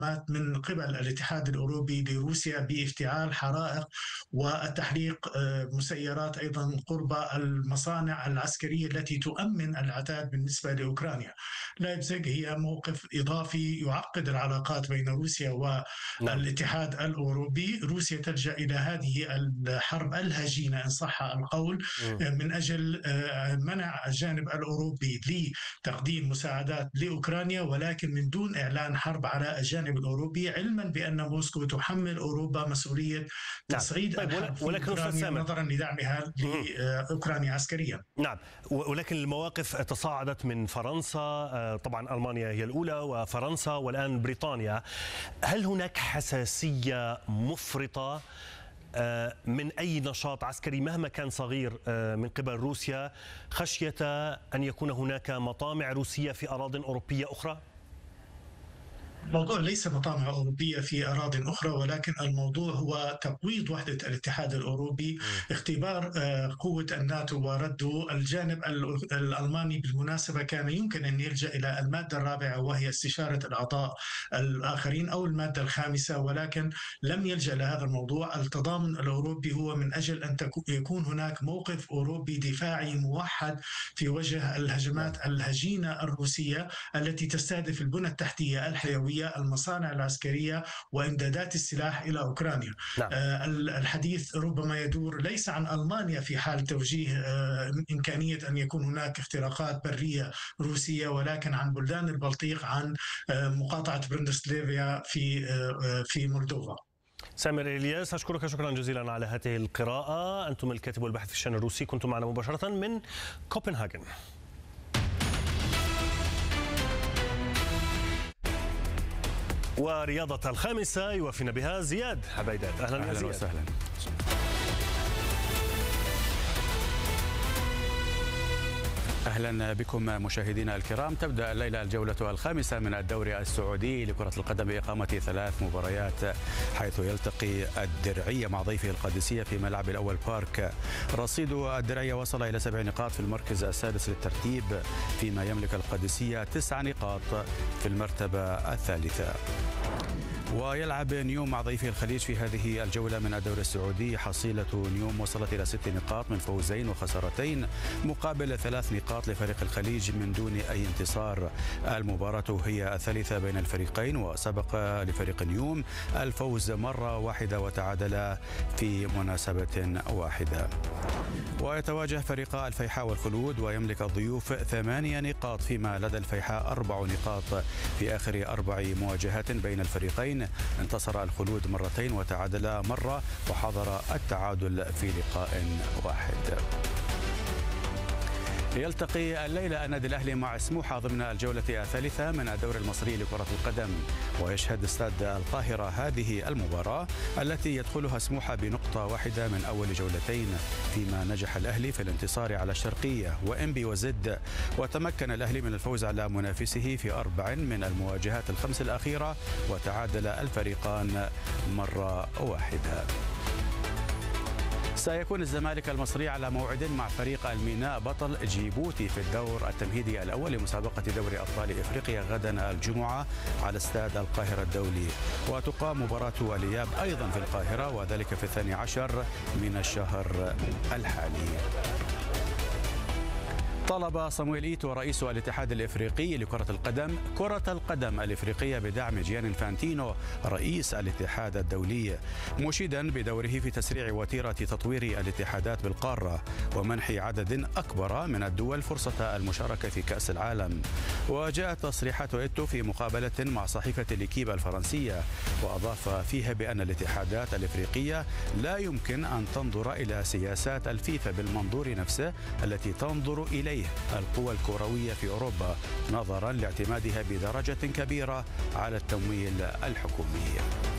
من قبل الاتحاد الأوروبي لروسيا بافتعال حرائق والتحريق مسيرات أيضا قرب المصانع العسكرية التي تؤمن العتاد بالنسبة لأوكرانيا. لايبزيغ هي موقف إضافي يعقد العلاقات بين روسيا والاتحاد الأوروبي. روسيا تلجأ إلى هذه الحرب الهجينة إن صح القول من أجل منع الجانب الأوروبي لتقديم مساعدات لأوكرانيا، ولكن من دون إعلان حرب على الجانب الأوروبي، علما بأن موسكو تحمل أوروبا مسؤولية تصعيد الحرب في أوكرانيا نظرا لدعمها لأوكرانيا عسكريا. نعم، ولكن المواقف تصاعدت من فرنسا، طبعا ألمانيا هي الأولى وفرنسا والآن بريطانيا. هل هناك حساسية مفرطة من أي نشاط عسكري مهما كان صغير من قبل روسيا خشية أن يكون هناك مطامع روسية في أراضٍ أوروبية أخرى؟ الموضوع ليس مطامع أوروبية في أراضٍ أخرى، ولكن الموضوع هو تقويض وحدة الاتحاد الأوروبي، اختبار قوة الناتو ورده. الجانب الألماني بالمناسبة كان يمكن أن يلجأ إلى المادة الرابعة وهي استشارة الأعضاء الآخرين أو المادة الخامسة، ولكن لم يلجأ لهذا الموضوع. التضامن الأوروبي هو من أجل أن يكون هناك موقف أوروبي دفاعي موحد في وجه الهجمات الهجينة الروسية التي تستهدف البنى التحتية الحيوية، المصانع العسكرية وإمدادات السلاح إلى أوكرانيا. نعم. الحديث ربما يدور ليس عن ألمانيا في حال توجيه إمكانية أن يكون هناك اختراقات برية روسية، ولكن عن بلدان البلطيق، عن مقاطعة برندسليفيا في مولدوفا. سامر إلياس، أشكرك شكرا جزيلا على هذه القراءة. أنتم الكاتب والباحث في الشأن الروسي، كنتم معنا مباشرة من كوبنهاجن. ورياضة الخامسة يوافينا بها زياد عبيدات. أهلا زياد. وسهلا. أهلا بكم مشاهدينا الكرام. تبدأ الليلة الجولة الخامسة من الدوري السعودي لكرة القدم بإقامة 3 مباريات، حيث يلتقي الدرعية مع ضيفه القادسية في ملعب الأول بارك. رصيد الدرعية وصل إلى 7 نقاط في المركز السادس للترتيب، فيما يملك القادسية 9 نقاط في المرتبة الثالثة. ويلعب نيوم مع ضيفه الخليج في هذه الجولة من الدوري السعودي. حصيلة نيوم وصلت إلى 6 نقاط من فوزين وخسارتين، مقابل 3 نقاط لفريق الخليج من دون أي انتصار. المباراة هي الثالثة بين الفريقين، وسبق لفريق نيوم الفوز مرة واحدة وتعادل في مناسبة واحدة. ويتواجه فريقا الفيحاء والخلود، ويملك الضيوف 8 نقاط، فيما لدى الفيحاء 4 نقاط في آخر 4 مواجهات بين الفريقين. انتصر الخلود مرتين وتعادل مرة، وحضر التعادل في لقاء واحد. يلتقي الليلة النادي الأهلي مع سموحة ضمن الجولة الثالثة من الدوري المصري لكرة القدم، ويشهد استاد القاهرة هذه المباراة التي يدخلها سموحة بنقطة واحدة من أول جولتين، فيما نجح الأهلي في الانتصار على الشرقية وإنبي وزد، وتمكن الأهلي من الفوز على منافسه في 4 من المواجهات ال5 الأخيرة، وتعادل الفريقان مرة واحدة. سيكون الزمالك المصري على موعد مع فريق الميناء بطل جيبوتي في الدور التمهيدي الأول لمسابقة دوري أبطال إفريقيا غدا الجمعة على استاد القاهرة الدولي، وتقام مباراة الإياب أيضا في القاهرة، وذلك في 12 من الشهر الحالي. طلب صمويل إيتو رئيس الاتحاد الإفريقي لكرة القدم كرة القدم الإفريقية بدعم جيان إنفانتينو رئيس الاتحاد الدولي، مشيدا بدوره في تسريع وتيرة تطوير الاتحادات بالقارة ومنح عدد أكبر من الدول فرصة المشاركة في كأس العالم. وجاءت تصريحات إيتو في مقابلة مع صحيفة ليكيب الفرنسية، وأضاف فيها بأن الاتحادات الإفريقية لا يمكن أن تنظر إلى سياسات الفيفا بالمنظور نفسه التي تنظر إليه القوى الكروية في أوروبا، نظرا لاعتمادها بدرجة كبيرة على التمويل الحكومي.